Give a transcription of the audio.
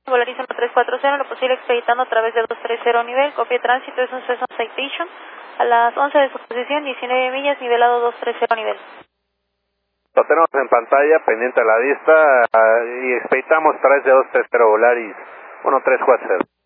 Volaris 1340, lo posible expeditando a través de 230 nivel, copia de tránsito es un Cessna Citation, a las 11 de su posición, 19 millas, nivelado 230 nivel. Lo tenemos en pantalla, pendiente a la vista, y expeditamos a través de 230 Volaris 1340.